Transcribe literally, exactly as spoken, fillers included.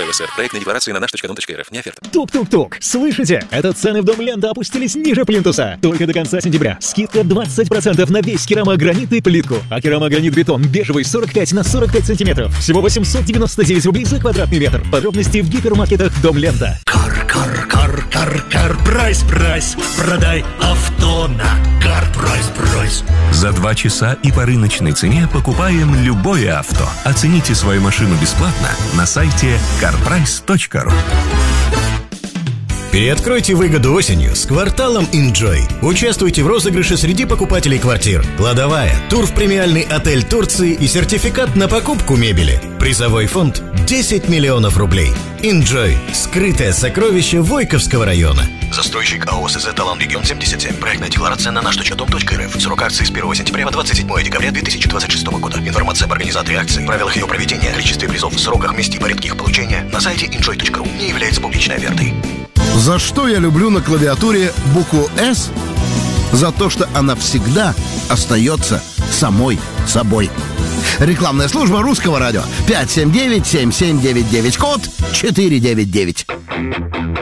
РСФСР. Проектные декларации на наш точка дом точка эр эф. Не оферта. Тук-тук-тук. Слышите? Это цены в Дом Лента опустились ниже плинтуса. Только до конца сентября. Скидка двадцать процентов на весь керамогранит и плитку. А керамогранит-бетон бежевый сорок пять на сорок пять сантиметров. Всего восемьсот девяносто девять рублей за квадратный метр. Подробности в гипермаркетах Дом Лента. Кар, кар, кар, кар, кар, прайс, прайс. Продай авто на Кар Прайс Прайс. За два часа и по рыночной цене покупаем любое авто. Оцените свою машину бесплатно на сайте кар прайс точка ру. Переоткройте выгоду осенью с кварталом Enjoy. Участвуйте в розыгрыше среди покупателей квартир. Кладовая, тур в премиальный отель Турции и сертификат на покупку мебели. Призовой фонд десять миллионов рублей. Enjoy. Скрытое сокровище Войковского района. Застройщик АО СЗ «Талан Регион семьдесят семь». Проектная декларация на наш точка дом точка эр эф. Срок акции с первого сентября по двадцать седьмое декабря две тысячи двадцать шестого года. Информация об организаторе акции, правилах ее проведения, количестве призов, сроках, месте и порядке их получения на сайте enjoy точка ру. Не является публичной офертой. За что я люблю на клавиатуре букву «С»? За то, что она всегда остается самой собой. Рекламная служба Русского радио. пять семь девять семь семь девять девять, код четыре девять девять.